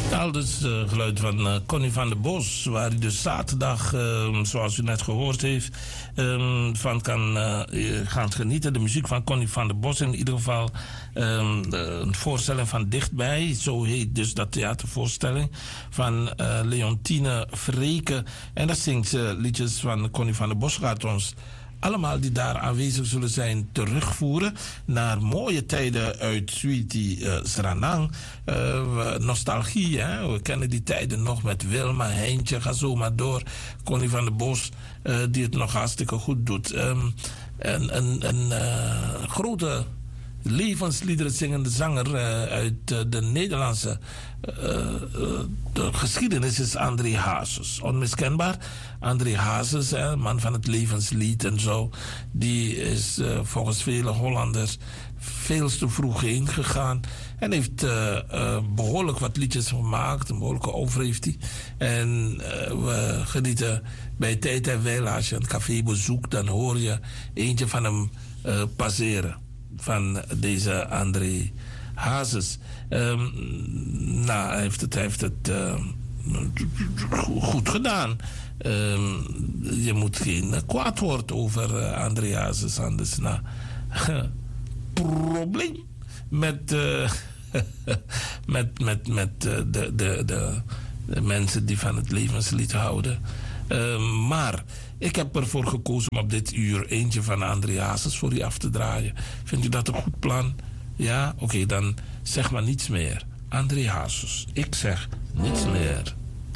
Al dus geluid van Connie van der Bos, waar u dus zaterdag, zoals u net gehoord heeft, van kan gaan genieten. De muziek van Connie van der Bos in ieder geval. Een voorstelling van Dichtbij, zo heet dus dat theatervoorstelling van Leontine Vreken. En dat zingt ze liedjes van Connie van der Bos, gaat ons allemaal die daar aanwezig zullen zijn terugvoeren naar mooie tijden uit Sweetie Sranang. Nostalgie, hè? We kennen die tijden nog met Wilma, Heintje, ga zo maar door. Connie van der Bos, die het nog hartstikke goed doet. Een grote levensliederen zingende zanger uit de Nederlandse de geschiedenis is André Hazes. Onmiskenbaar. André Hazes, man van het levenslied en zo, die is volgens vele Hollanders veel te vroeg heen gegaan en heeft behoorlijk wat liedjes gemaakt. Een behoorlijke over heeft hij. En we genieten bij tijd en wijle, als je een café bezoekt, dan hoor je eentje van hem passeren. Van deze André Hazes. Hij heeft het goed gedaan. Je moet geen kwaad woord over André Hazes, anders probleem met de mensen die van het levenslied houden. Maar ik heb ervoor gekozen om op dit uur eentje van André Hazes voor u af te draaien. Vindt u dat een goed plan? Ja? Oké, dan zeg maar niets meer. André Hazes. Ik zeg niets meer.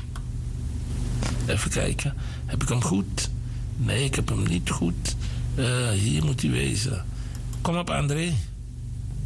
Even kijken. Heb ik hem goed? Nee, ik heb hem niet goed. Hier moet hij wezen. Kom op, André.